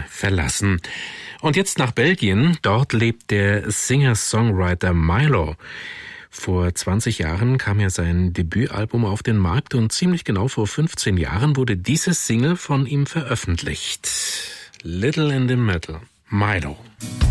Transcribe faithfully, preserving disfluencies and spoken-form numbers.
verlassen. Und jetzt nach Belgien. Dort lebt der Singer-Songwriter Milo. Vor zwanzig Jahren kam ja sein Debütalbum auf den Markt und ziemlich genau vor fünfzehn Jahren wurde diese Single von ihm veröffentlicht. Little in the Middle. Milo.